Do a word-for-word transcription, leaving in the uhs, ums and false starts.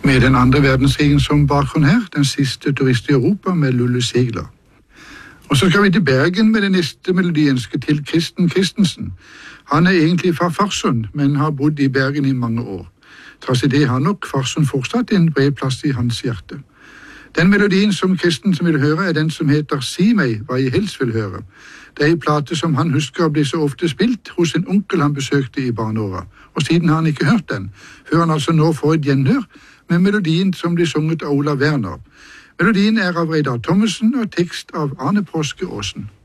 Med den andre verdenskrigen som bakgrunn her, den siste turist i Europa med Lully Ziegler. Og så skal vi til Bergen med den neste melodien til Kristen Christensen. Han er egentlig fra Farsund, men har bodd i Bergen i mange år. Trass i det har nok Farsund fortsatt en bred plass i hans hjerte. Den melodien som Christensen vil høre er den som heter «Si meg hva jeg helst vil høre». Det er en plate som han husker ble så ofte spilt hos en onkel han besøkte i barneåra. Og siden har han ikke hørt den, før han altså nå får et gjenhør med melodien som blir sunget av Olav Werner. Melodien er av Reidar Thommessen og tekst av Arne Påske Aasen.